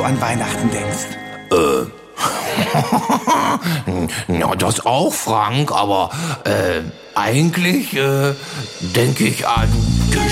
du an Weihnachten denkst? Ja, das auch, Frank, aber eigentlich denke ich an